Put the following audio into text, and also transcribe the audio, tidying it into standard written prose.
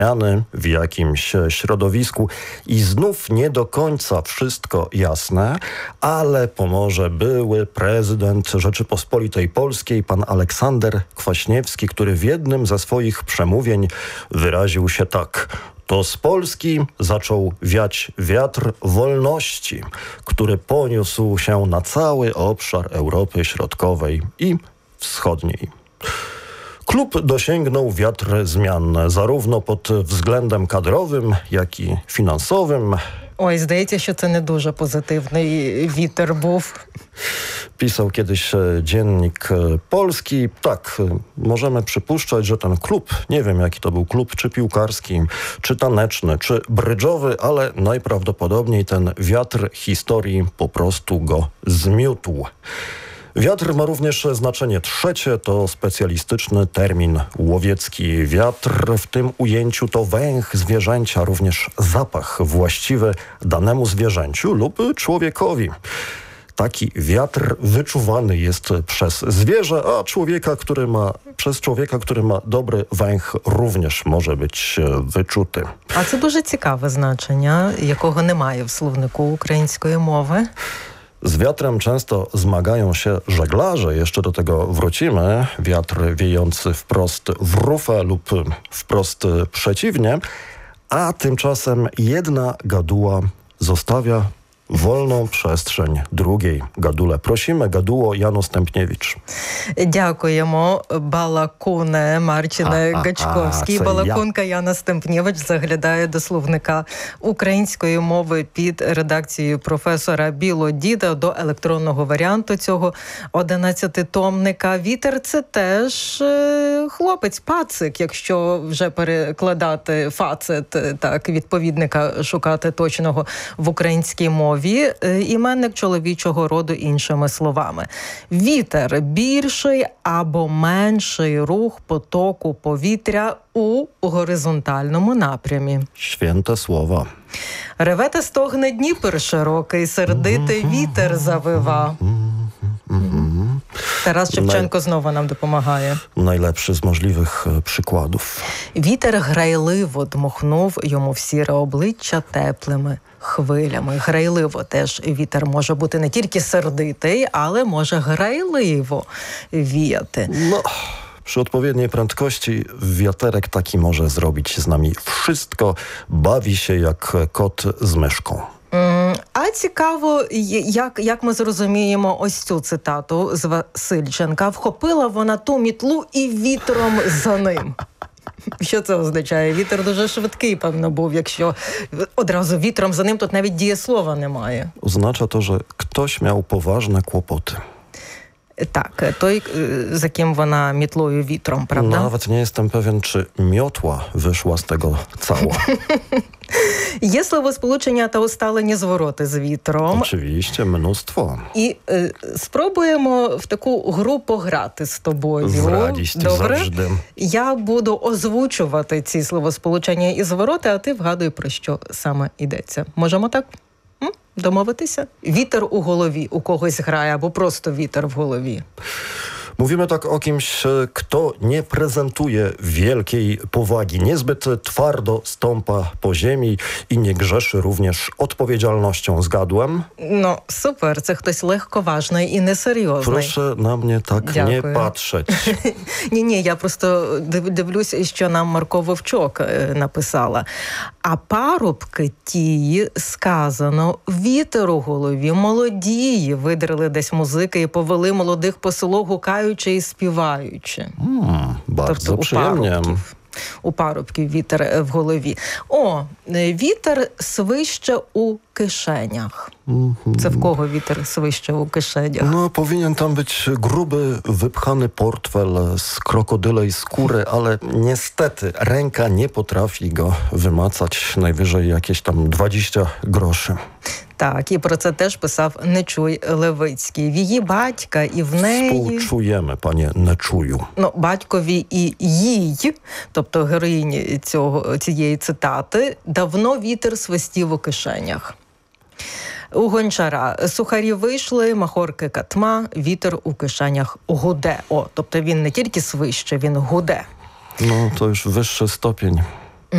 w jakimś środowisku i znów nie do końca wszystko jasne, ale pomoże były prezydent Rzeczypospolitej Polskiej, pan Aleksander Kwaśniewski, który w jednym ze swoich przemówień wyraził się tak: to z Polski zaczął wiać wiatr wolności, który poniósł się na cały obszar Europy Środkowej i Wschodniej. Klub dosięgnął wiatr zmian zarówno pod względem kadrowym, jak i finansowym. Ой, здається, що це не дуже позитивний вітер був. Pisał kiedyś Dziennik Polski. Tak, możemy przypuszczać, że ten klub, nie wiem jaki to był klub, czy piłkarski, czy taneczny, czy brydżowy, ale najprawdopodobniej ten wiatr historii po prostu go zmiótł. Wiatr ma również znaczenie trzecie, to specjalistyczny termin łowiecki. Wiatr w tym ujęciu to węch zwierzęcia, również zapach właściwy danemu zwierzęciu lub człowiekowi. Taki wiatr wyczuwany jest przez zwierzę, a przez człowieka, który ma dobry węch, również może być wyczuty. А це дуже цікаве значення, якого немає в словнику української мови. Z wiatrem często zmagają się żeglarze, jeszcze do tego wrócimy. Wiatr wiejący wprost w rufę lub wprost przeciwnie, a tymczasem jedna gaduła zostawia wolną przestrzeń drugiej гадуле. Prosimy, gaduło Jano Stępniewicz. Дякуємо, балакуне Марчине Гачковський. Балакунка Яна Стемпнєвич заглядає до словника української мови під редакцією професора Білодіда до електронного варіанту цього 11-томника. Вітер – це теж хлопець, пацик, якщо вже перекладати фацет, так, відповідника шукати точного в українській мові. Іменник чоловічого роду іншими словами. Вітер – більший або менший рух потоку повітря у горизонтальному напрямі. Święte słowa. Реве та стогне Дніпр широкий, сердитий вітер завива. Тарас Шевченко знову нам допомагає. Najlepszy z możliwych przykładów. Вітер грайливо дмухнув йому в сіре обличчя теплими хвилями. Грайливо теж вітер може бути не тільки сердитий, ale może грайливо віяти. No, przy odpowiedniej prędkości wiaterek taki może zrobić z nami wszystko. Bawi się jak kot z myszką. А цікаво, як ми зрозуміємо ось цю цитату з Васильченка. Вхопила вона ту мітлу і вітром за ним. Що це означає? Вітер дуже швидкий, певно, був. Якщо одразу вітром за ним, тут навіть дієслова немає. Oznacza to, że ktoś miał poważne kłopoty. Так, той, за ким вона мітлою вітром, правда? Nawet nie jestem pewien, czy miotła wyszła z tego cała. Є словосполучення та усталені звороти з вітром. Oczywiście, mnóstwo. І спробуємо в таку гру пограти з тобою. З радістю, добре? завжди. Я буду озвучувати ці словосполучення і звороти, а ти вгадуй, про що саме йдеться. Можемо так? Домовитися? Вітер у голові у когось грає, або просто вітер в голові. Mówimy tak o kimś, kto nie prezentuje wielkiej powagi, niezbyt twardo stąpa po ziemi i nie grzeszy również odpowiedzialnością. Zgadłem? No, super. Це хтось легковажний і несерйозний. Proszę na mnie tak Дякую. nie patrzeć. Ні, я просто дивлюсь, що нам Марко Вовчок написала. А парубки тії сказано, вітер у голові, молодії, видрили десь музики і повели молодих по селу, гукаючи і співаючи. Bardzo przyjemnie. У парубків вітер в голові. Вітер свище у кишенях. Це в кого вітер свище у кишенях? No, powinien tam być gruby, wypchany portfel z krokodylej skóry, ale niestety ręka nie potrafi go wymacać. Najwyżej jakieś tam 20 groszy. Так, і про це теж писав Нечуй Левицький. В її батька і в неї... Współczujemy, panie Neczuju. Батькові і їй, тобто героїні цієї цитати, давно вітер свистів у кишенях. У Гончара сухарі вийшли, махорки катма, вітер у кишенях гуде. Тобто він не тільки свище, він гуде. No, to już wyższy stopień.